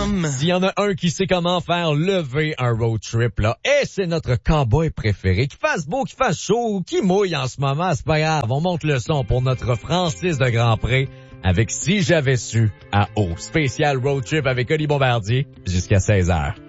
chum. S'il y en a un qui sait comment faire lever un road trip, là, et c'est notre cowboy préféré. Qu'il fasse beau, qu'il fasse chaud, qu'il mouille en ce moment, c'est pas grave. On monte le son pour notre Francis de Grandpré avec Si j'avais su à eau. Spécial road trip avec Oli Bombardier jusqu'à 16h.